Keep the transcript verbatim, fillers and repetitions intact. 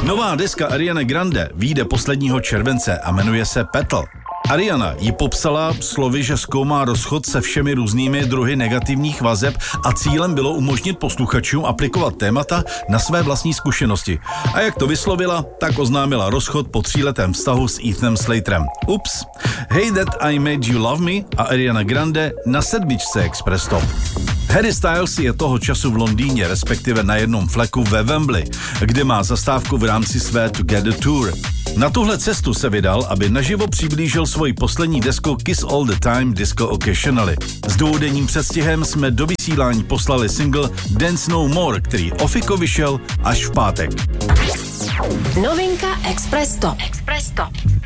Nová deska Ariany Grande vyjde posledního července a jmenuje se Petal. Ariana ji popsala slovy, že zkoumá rozchod se všemi různými druhy negativních vazeb a cílem bylo umožnit posluchačům aplikovat témata na své vlastní zkušenosti. A jak to vyslovila, tak oznámila rozchod po tříletém vztahu s Ethanem Slaterem. Ups. Hey That I Made You Love Me a Ariana Grande na sedmičce Express Top. Harry Styles je toho času v Londýně, respektive na jednom fleku ve Wembley, kde má zastávku v rámci své Together Tour. Na tuhle cestu se vydal, aby naživo přiblížil svoji poslední desku Kiss All The Time Disco Occasionally. S dvoudenním předstihem jsme do vysílání poslali single Dance No More, který ofiko vyšel až v pátek. Novinka Express Top. Express Top.